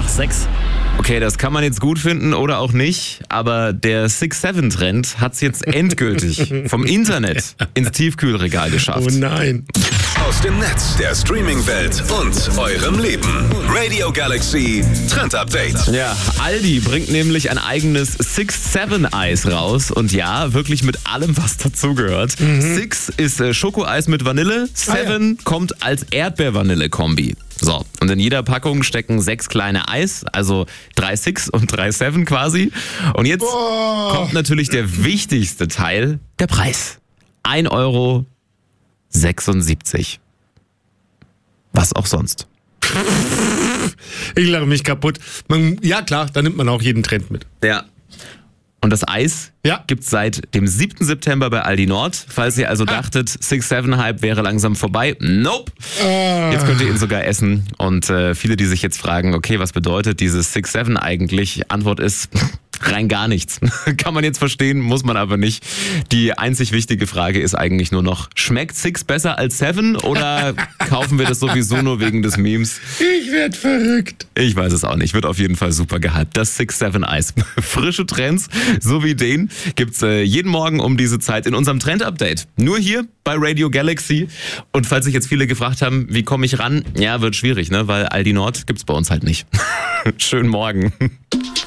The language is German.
6. Okay, das kann man jetzt gut finden oder auch nicht, aber der 6-7-Trend hat es jetzt endgültig vom Internet ins Tiefkühlregal geschafft. Oh nein. Aus dem Netz, der Streaming-Welt und eurem Leben. Radio Galaxy Trend Update. Ja, Aldi bringt nämlich ein eigenes 6-7-Eis raus und ja, wirklich mit allem, was dazugehört. 6 ist Schokoeis mit Vanille, 7 kommt als Erdbeer-Vanille-Kombi. So, und in jeder Packung stecken 6 kleine Eis, also 3 6 und 3 7 quasi. Und jetzt kommt natürlich der wichtigste Teil, der Preis. 1,76 €. Was auch sonst. Ich lache mich kaputt. Ja klar, da nimmt man auch jeden Trend mit. Ja. Und das Eis gibt's seit dem 7. September bei Aldi Nord. Falls ihr also dachtet, 6-7-Hype wäre langsam vorbei. Nope. Jetzt könnt ihr ihn sogar essen. Und viele, die sich jetzt fragen, okay, was bedeutet dieses 6-7 eigentlich? Antwort ist rein gar nichts. Kann man jetzt verstehen, muss man aber nicht. Die einzig wichtige Frage ist eigentlich nur noch, schmeckt 6 besser als 7 oder kaufen wir das sowieso nur wegen des Memes? Ich werd verrückt. Ich weiß es auch nicht. Wird auf jeden Fall super gehypt. Das 6-7-Eis. Frische Trends, so wie den, gibt's jeden Morgen um diese Zeit in unserem Trend-Update. Nur hier bei Radio Galaxy. Und falls sich jetzt viele gefragt haben, wie komme ich ran? Ja, wird schwierig, ne? Weil Aldi Nord gibt's bei uns halt nicht. Schönen Morgen.